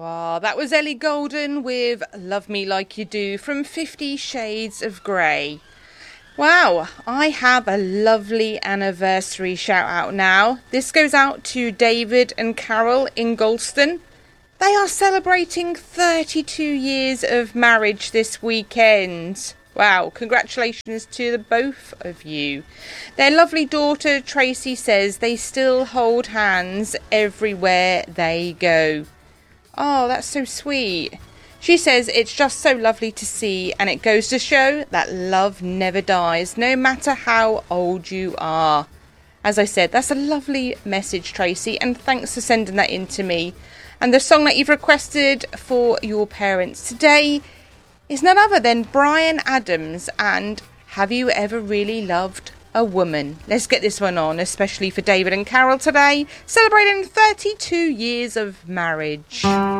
Wow, that was Ellie Goulding with Love Me Like You Do from 50 Shades of Grey. Wow, I have a lovely anniversary shout out now. This goes out to David and Carol in Galston. They are celebrating 32 years of marriage this weekend. Wow, congratulations to the both of you. Their lovely daughter Tracy says they still hold hands everywhere they go. Oh, that's so sweet. She says it's just so lovely to see, and it goes to show that love never dies, no matter how old you are. As I said, that's a lovely message, Tracy, and thanks for sending that in to me. And the song that you've requested for your parents today is none other than Bryan Adams and Have You Ever Really Loved a Woman? Let's get this one on, especially for David and Carol today, celebrating 32 years of marriage.